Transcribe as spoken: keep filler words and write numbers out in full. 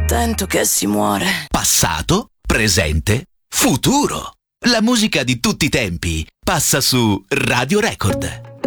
attento che si muore. Passato, presente, futuro. La musica di tutti i tempi passa su Radio Record.